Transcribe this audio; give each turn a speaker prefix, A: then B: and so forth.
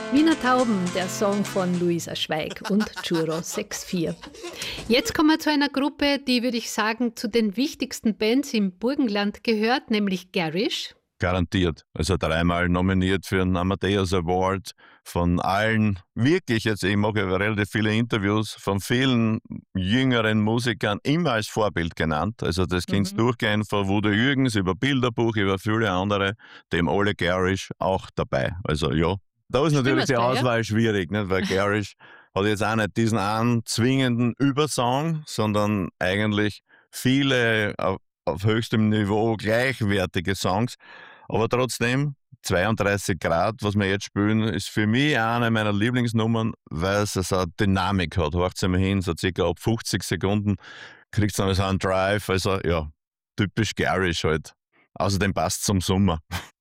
A: Wiener Tauben, der Song von Luisa Schweig und Juro 64. Jetzt kommen wir zu einer Gruppe, die, würde ich sagen, zu den wichtigsten Bands im Burgenland gehört, nämlich Garish.
B: Garantiert. Also dreimal nominiert für einen Amadeus Award von allen, wirklich jetzt, ich mache relativ viele Interviews, von vielen jüngeren Musikern immer als Vorbild genannt. Also das kannst durchgehen von Wudo Jürgens über Bilderbuch, über viele andere, dem alle Garish auch dabei. Also ja, da ist natürlich die Auswahl schwierig, nicht? Weil Garish hat jetzt auch nicht diesen einen zwingenden Übersong, sondern eigentlich viele auf höchstem Niveau gleichwertige Songs. Aber trotzdem, 32 Grad, was wir jetzt spielen, ist für mich eine meiner Lieblingsnummern, weil es so eine Dynamik hat. Hört mal hin, so circa ab 50 Sekunden kriegt es dann so einen Drive. Also ja, typisch Garish halt. Außerdem passt es zum Sommer.